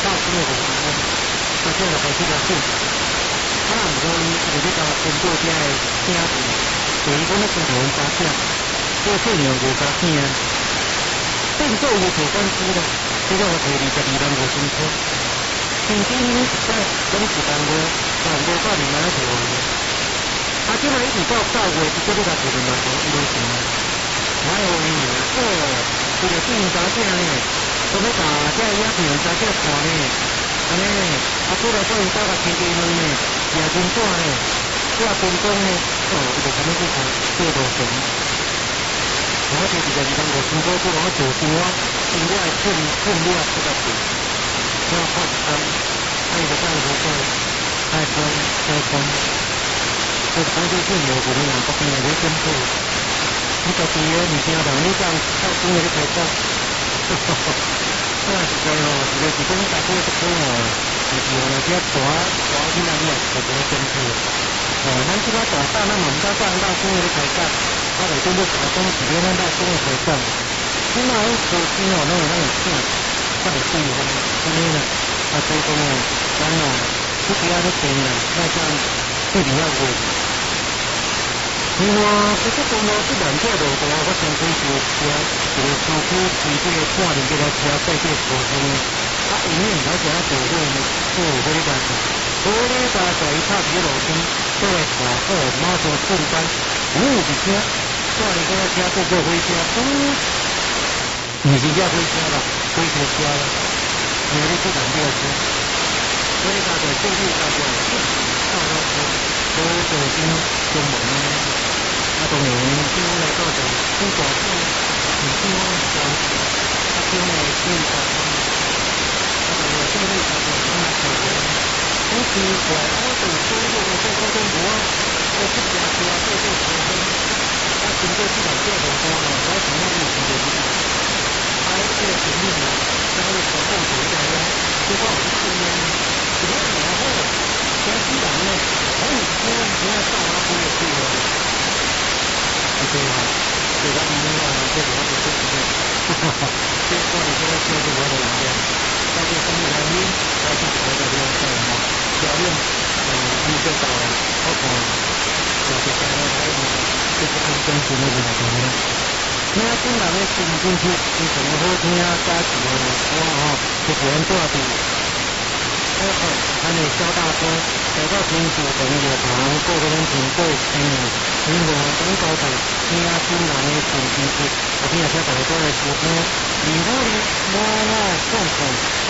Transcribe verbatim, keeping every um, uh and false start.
到新的五十分，所以这个回去了进。啊，毋过伊就是你甲我分布遮个兄弟，所以讲咧生活发展，做细娘无加钱啊。变做有铁关系了，这个我提二十二万五千块。平均在总是单月，但无到二万一条啊。啊，即摆一直到九月，伊搁要甲一万万块一路钱啊。我有伊啊，哦，这个变查者呢，都要甲遮影片查者看呢。安尼呢，啊，出来做伊到甲天地门呢，也真短呢，我分工呢，哦，伊就咁样去看，做无成。我这二十二万五千块，做我做生活，生活的困困了不得了，我发工，还有个干活做，开工开工，这工作顺利，我们两个边来进步。你家己个物件人，你讲靠工个你开工，哈哈哈。啊，实在哦，实在是讲大家都好哦，就是我们这大大囡仔呢，就不会进步。哦，咱即摆大大，咱嘛毋敢讲到工个咧开工。啊，就讲要打工是咧，咱到工个开工。你若迄科技哦，拢有咱有请，较会对方，安尼啦。啊，所以讲哦，咱哦，出去啊咧订啦，那像对面要过。另外，其实讲到这两者路途，我上几次车一个司机骑这个半年这个车载这个货车，啊，永远而且啊，道路呢，都有火力加速，火力加速伊插伫路边，做个大好马上瞬间，呜一声，带你个车过过火车，呜，唔是叫火车啦，火车车啦，因为你这两这个车，火力加速速度加速，大到车，都小心中门呢。啊，当然，即我来到就很大声，唔听我讲，啊，听我听讲，啊，但是听你讲就听我讲，好奇怪，我做收入我做我做无啊，我去加车做做车工，啊，经过这两个路途啊，我从那里去的地方，啊，这个前面啊，在那里跑步回来呀，结果我去呢，这个然后，江西人呢，哎，我我到那边去了。对啊，这个你们啊，这个我就不知道，哈哈哈。这过来这个车子我的人家，到这上面来呢，来去这个这个什么教练，呃，你这到了，我看，我这个来呢，这个很真实的那个什么，那本来的进进去，你怎么好听啊？加起来呢，哇哈，就不能多少度。哦哦，安尼小大车，走到平时等热堂，过个人经过天啊，因为等高头听新人的信息，后边也听大家的视频，如果你我我看看。